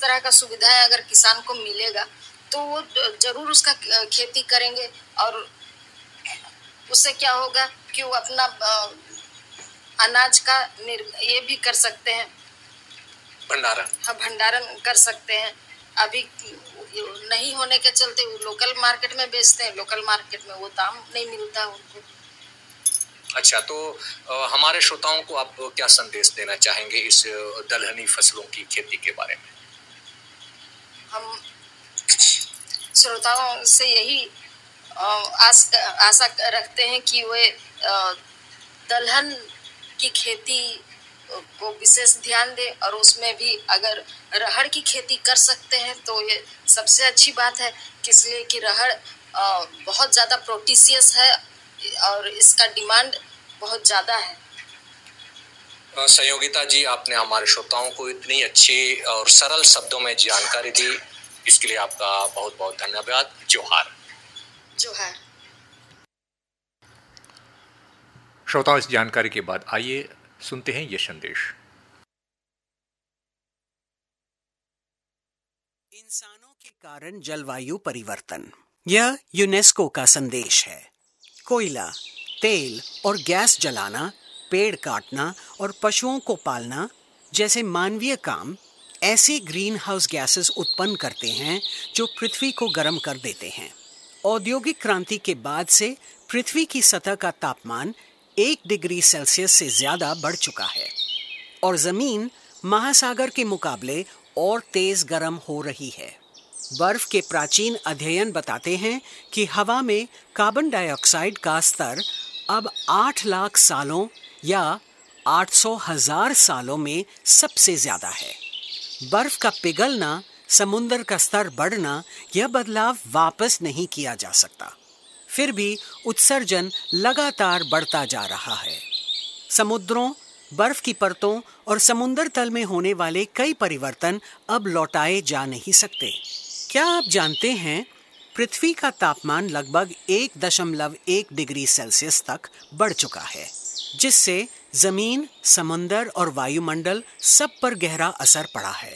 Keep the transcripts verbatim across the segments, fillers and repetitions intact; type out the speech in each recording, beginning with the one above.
तरह का सुविधाएं अगर किसान को मिलेगा तो वो जरूर उसका खेती करेंगे, और उससे क्या होगा कि वो अपना अनाज का ये भी कर सकते हैं, भंडारण हाँ भंडारण कर सकते हैं। अभी नहीं होने के चलते वो लोकल मार्केट में बेचते हैं, लोकल मार्केट में वो दाम नहीं मिलता उनको। अच्छा, तो आ, हमारे श्रोताओं को आप क्या संदेश देना चाहेंगे इस दलहनी फसलों की खेती के बारे में? हम श्रोताओं से यही आस, आशा रखते हैं कि वे दलहन की खेती को विशेष ध्यान दें, और उसमें भी अगर रहड़ की खेती कर सकते हैं तो ये सबसे अच्छी बात है, इसलिए कि रहड़ बहुत ज़्यादा प्रोटीशियस है और इसका डिमांड बहुत ज़्यादा है। संयोगिता जी, आपने हमारे श्रोताओं को इतनी अच्छी और सरल शब्दों में जानकारी दी, इसके लिए आपका बहुत बहुत धन्यवाद। जोहार। जोहार। श्रोताओं, इस जानकारी के बाद आइए सुनते हैं ये संदेश। इंसानों के कारण जलवायु परिवर्तन, यह यूनेस्को का संदेश है। कोयला, तेल और गैस जलाना, पेड़ काटना और पशुओं को पालना जैसे मानवीय काम ऐसे ग्रीन हाउस गैसेस उत्पन्न करते हैं जो पृथ्वी को गर्म कर देते हैं। औद्योगिक क्रांति के बाद से पृथ्वी की सतह का तापमान एक डिग्री सेल्सियस से ज्यादा बढ़ चुका है और जमीन महासागर के मुकाबले और तेज गर्म हो रही है। बर्फ के प्राचीन अध्ययन बताते हैं कि हवा में कार्बन डाइऑक्साइड का स्तर अब आठ लाख सालों या आठ सौ हजार सालों में सबसे ज्यादा है। बर्फ का पिघलना, समुद्र का स्तर बढ़ना, यह बदलाव वापस नहीं किया जा सकता। फिर भी उत्सर्जन लगातार बढ़ता जा रहा है। समुद्रों, बर्फ की परतों और समुद्र तल में होने वाले कई परिवर्तन अब लौटाए जा नहीं सकते। क्या आप जानते हैं, पृथ्वी का तापमान लगभग एक दशमलव एक डिग्री सेल्सियस तक बढ़ चुका है, जिससे जमीन, समुद्र और वायुमंडल सब पर गहरा असर पड़ा है।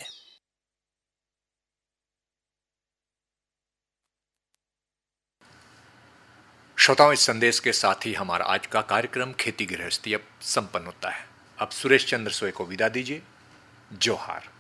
श्रोताओं, इस संदेश के साथ ही हमारा आज का कार्यक्रम खेती गृहस्थी अब संपन्न होता है। अब सुरेश चंद्र सोय को विदा दीजिए। जोहार।